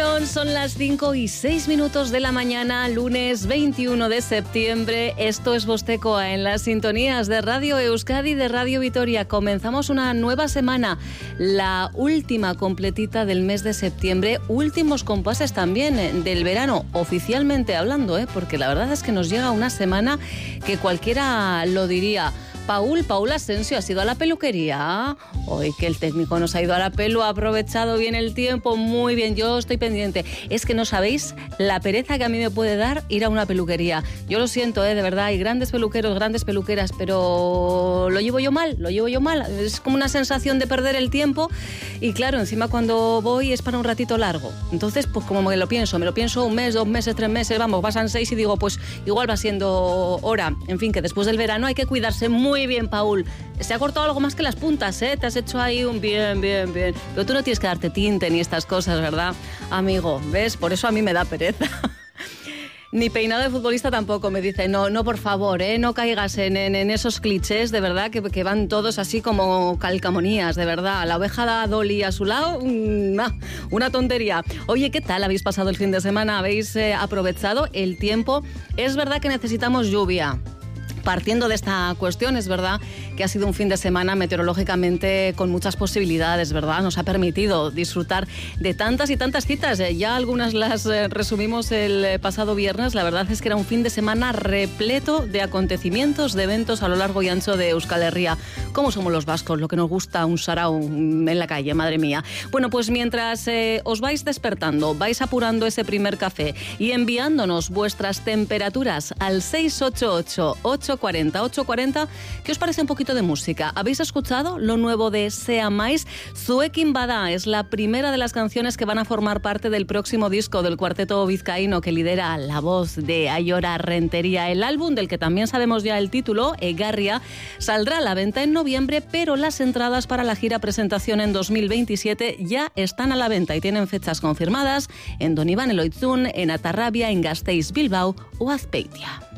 Egunon, son las 5:06 de la mañana, lunes 21 de septiembre. Esto es Vostecoa en las sintonías de Radio Euskadi y de Radio Vitoria. Comenzamos una nueva semana, la última completita del mes de septiembre, últimos compases también del verano, oficialmente hablando, porque la verdad es que nos llega una semana que cualquiera lo diría. Paul Asensio, ¿has ido a la peluquería? Hoy que el técnico nos ha ido a la pelu, ha aprovechado bien el tiempo, muy bien, yo estoy pendiente. Es que no sabéis la pereza que a mí me puede dar ir a una peluquería. Yo lo siento, de verdad, hay grandes peluqueros, grandes peluqueras, pero lo llevo yo mal. Es como una sensación de perder el tiempo y claro, encima cuando voy es para un ratito largo. Entonces, pues como me lo pienso un mes, 2 meses, 3 meses, vamos, pasan 6 y digo, pues igual va siendo hora. En fin, que después del verano hay que cuidarse muy bien, Paul. Se ha cortado algo más que las puntas, Te has hecho ahí un bien. Pero tú no tienes que darte tinte ni estas cosas, ¿verdad, amigo? ¿Ves? Por eso a mí me da pereza. Ni peinado de futbolista tampoco, me dice. No, por favor, no caigas en esos clichés, de verdad, que van todos así como calcamonías, de verdad. La oveja Dolly a su lado, una tontería. Oye, ¿qué tal habéis pasado el fin de semana? ¿Habéis aprovechado el tiempo? Es verdad que necesitamos lluvia. Partiendo de esta cuestión, es verdad que ha sido un fin de semana meteorológicamente con muchas posibilidades, ¿verdad? Nos ha permitido disfrutar de tantas y tantas citas. Ya algunas las resumimos el pasado viernes. La verdad es que era un fin de semana repleto de acontecimientos, de eventos a lo largo y ancho de Euskal Herria. ¿Cómo somos los vascos? Lo que nos gusta un sarao en la calle, madre mía. Bueno, pues mientras os vais despertando, vais apurando ese primer café y enviándonos vuestras temperaturas al 688-840, ¿qué os parece un poquito de música? ¿Habéis escuchado lo nuevo de Sea Mais? Zuekin Bada es la primera de las canciones que van a formar parte del próximo disco del cuarteto vizcaíno que lidera la voz de Aiora Rentería. El álbum, del que también sabemos ya el título, Egarria, saldrá a la venta en noviembre, pero las entradas para la gira presentación en 2027 ya están a la venta y tienen fechas confirmadas en Donibane Loitzun, en Atarrabia, en Gasteiz, Bilbao o Azpeitia.